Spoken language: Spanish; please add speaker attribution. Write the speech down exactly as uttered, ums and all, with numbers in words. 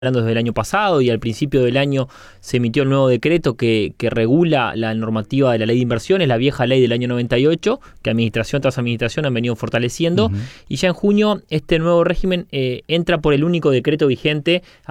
Speaker 1: hablando desde el año pasado, y al principio del año se emitió el nuevo decreto que, que regula la normativa de la ley de inversiones, la vieja ley del año noventa y ocho, que administración tras administración han venido fortaleciendo, uh-huh. Y ya en junio este nuevo régimen eh, entra por el único decreto vigente